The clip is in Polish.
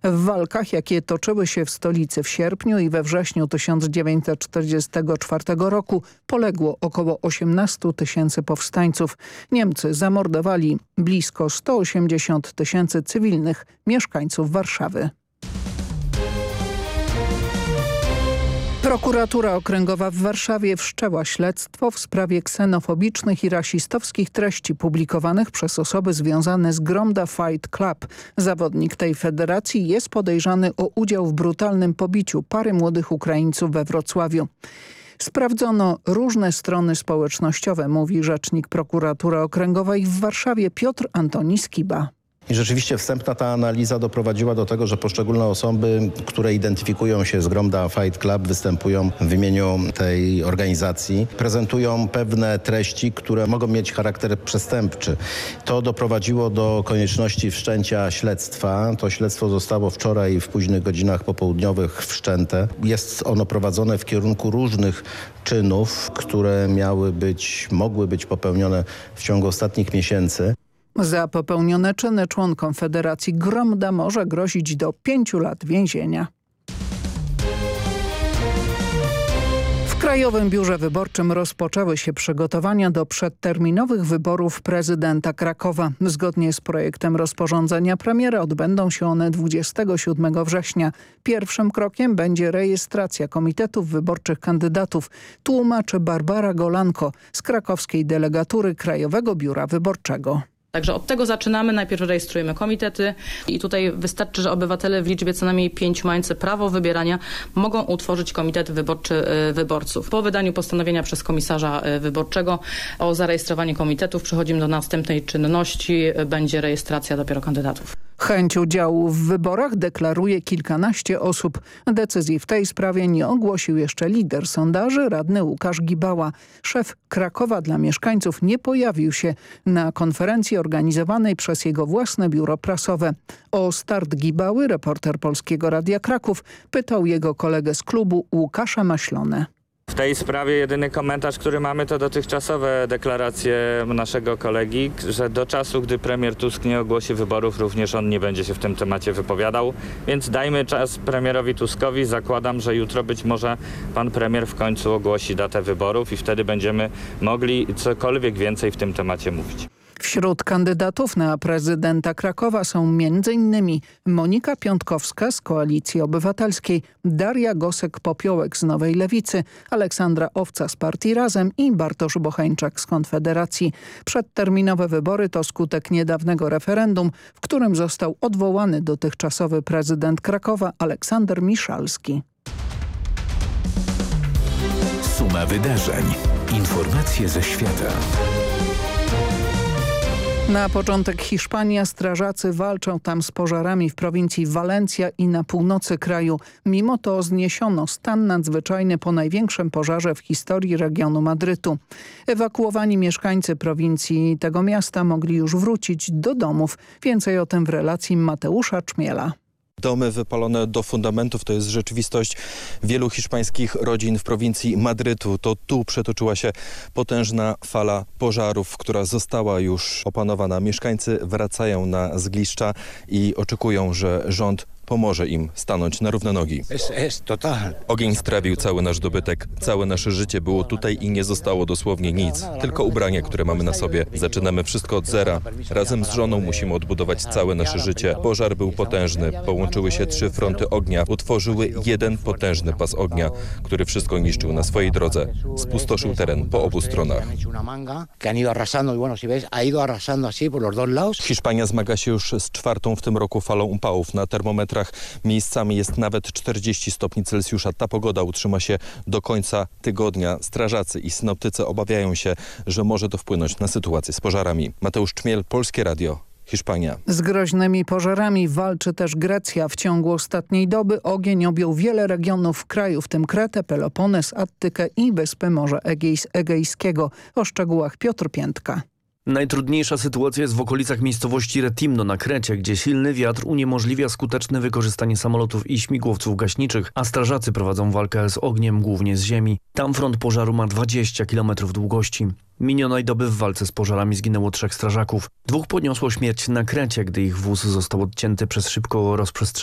W walkach, jakie toczyły się w stolicy w sierpniu i we wrześniu 1944 roku, poległo około 18 tysięcy powstańców. Niemcy zamordowali blisko 180 tysięcy cywilnych mieszkańców Warszawy. Prokuratura Okręgowa w Warszawie wszczęła śledztwo w sprawie ksenofobicznych i rasistowskich treści publikowanych przez osoby związane z Gromda Fight Club. Zawodnik tej federacji jest podejrzany o udział w brutalnym pobiciu pary młodych Ukraińców we Wrocławiu. Sprawdzono różne strony społecznościowe, mówi rzecznik Prokuratury Okręgowej w Warszawie Piotr Antoni Skiba. I rzeczywiście wstępna ta analiza doprowadziła do tego, że poszczególne osoby, które identyfikują się z Gromda Fight Club, występują w imieniu tej organizacji, prezentują pewne treści, które mogą mieć charakter przestępczy. To doprowadziło do konieczności wszczęcia śledztwa. To śledztwo zostało wczoraj w późnych godzinach popołudniowych wszczęte. Jest ono prowadzone w kierunku różnych czynów, które mogły być popełnione w ciągu ostatnich miesięcy. Za popełnione czyny członkom Federacji Gromda może grozić do 5 lat więzienia. W Krajowym Biurze Wyborczym rozpoczęły się przygotowania do przedterminowych wyborów prezydenta Krakowa. Zgodnie z projektem rozporządzenia premiera odbędą się one 27 września. Pierwszym krokiem będzie rejestracja komitetów wyborczych kandydatów, tłumaczy Barbara Golanko z krakowskiej delegatury Krajowego Biura Wyborczego. Także od tego zaczynamy. Najpierw rejestrujemy komitety i tutaj wystarczy, że obywatele w liczbie co najmniej 5 mający prawo wybierania mogą utworzyć komitet wyborczy wyborców. Po wydaniu postanowienia przez komisarza wyborczego o zarejestrowanie komitetów przechodzimy do następnej czynności. Będzie rejestracja dopiero kandydatów. Chęć udziału w wyborach deklaruje kilkanaście osób. Decyzji w tej sprawie nie ogłosił jeszcze lider sondaży, radny Łukasz Gibała. Szef Krakowa dla mieszkańców nie pojawił się na konferencji organizowanej przez jego własne biuro prasowe. O start Gibały reporter Polskiego Radia Kraków pytał jego kolegę z klubu Łukasza Maślonę. W tej sprawie jedyny komentarz, który mamy, to dotychczasowe deklaracje naszego kolegi, że do czasu, gdy premier Tusk nie ogłosi wyborów, również on nie będzie się w tym temacie wypowiadał. Więc dajmy czas premierowi Tuskowi. Zakładam, że jutro być może pan premier w końcu ogłosi datę wyborów i wtedy będziemy mogli cokolwiek więcej w tym temacie mówić. Wśród kandydatów na prezydenta Krakowa są m.in. Monika Piątkowska z Koalicji Obywatelskiej, Daria Gosek-Popiołek z Nowej Lewicy, Aleksandra Owca z Partii Razem i Bartosz Bocheńczak z Konfederacji. Przedterminowe wybory to skutek niedawnego referendum, w którym został odwołany dotychczasowy prezydent Krakowa Aleksander Miszalski. Suma wydarzeń. Informacje ze świata. Na początek Hiszpania. Strażacy walczą tam z pożarami w prowincji Walencja i na północy kraju. Mimo to zniesiono stan nadzwyczajny po największym pożarze w historii regionu Madrytu. Ewakuowani mieszkańcy prowincji tego miasta mogli już wrócić do domów. Więcej o tym w relacji Mateusza Czmiela. Domy wypalone do fundamentów to jest rzeczywistość wielu hiszpańskich rodzin w prowincji Madrytu. To tu przetoczyła się potężna fala pożarów, która została już opanowana. Mieszkańcy wracają na zgliszcza i oczekują, że rząd pomoże im stanąć na równe nogi. Ogień strawił cały nasz dobytek. Całe nasze życie było tutaj i nie zostało dosłownie nic. Tylko ubrania, które mamy na sobie. Zaczynamy wszystko od zera. Razem z żoną musimy odbudować całe nasze życie. Pożar był potężny. Połączyły się 3 fronty ognia. Utworzyły jeden potężny pas ognia, który wszystko niszczył na swojej drodze. Spustoszył teren po obu stronach. Hiszpania zmaga się już z 4. w tym roku falą upałów. Na termometrach miejscami jest nawet 40 stopni Celsjusza. Ta pogoda utrzyma się do końca tygodnia. Strażacy i synoptycy obawiają się, że może to wpłynąć na sytuację z pożarami. Mateusz Czmiel, Polskie Radio. Hiszpania. Z groźnymi pożarami walczy też Grecja. W ciągu ostatniej doby ogień objął wiele regionów kraju, w tym Kretę, Pelopones, Attykę i wyspy Morza Egejskiego. O szczegółach Piotr Piętka. Najtrudniejsza sytuacja jest w okolicach miejscowości Retimno na Krecie, gdzie silny wiatr uniemożliwia skuteczne wykorzystanie samolotów i śmigłowców gaśniczych, a strażacy prowadzą walkę z ogniem głównie z ziemi. Tam front pożaru ma 20 km długości. Minionej doby w walce z pożarami zginęło 3 strażaków. 2 poniosło śmierć na Krecie, gdy ich wóz został odcięty przez szybko rozprzestrzenione